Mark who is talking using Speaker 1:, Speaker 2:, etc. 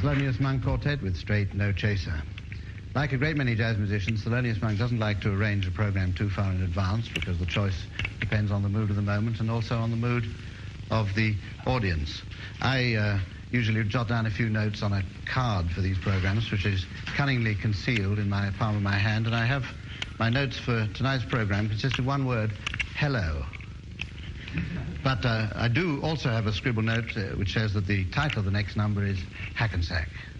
Speaker 1: Thelonious Monk Quartet with Straight No Chaser. Like a great many jazz musicians, Thelonious Monk doesn't like to arrange a program too far in advance because the choice depends on the mood of the moment and also on the mood of the audience. I usually jot down a few notes on a card for these programs, which is cunningly concealed in my palm of my hand, and I have my notes for tonight's program consist of one word: hello. But I do also have a scribble note which says that the title of the next number is Hackensack.